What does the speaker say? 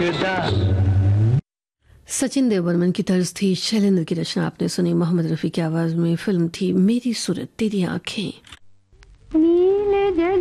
खुदा। सचिन देव बर्मन की तर्ज थी, शैलेंद्र की रचना आपने सुनी, मोहम्मद रफ़ी की आवाज़ में। फिल्म थी मेरी सूरत तेरी आंखें। नीले जल